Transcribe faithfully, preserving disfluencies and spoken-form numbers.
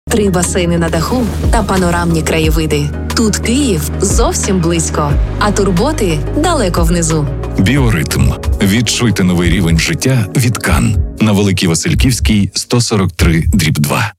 Три басейни на даху та панорамні краєвиди. Тут Київ зовсім близько, а турботи далеко внизу. Біоритм. Відчуйте новий рівень життя від Кан. На Великій Васильківській, сто сорок три дріб два.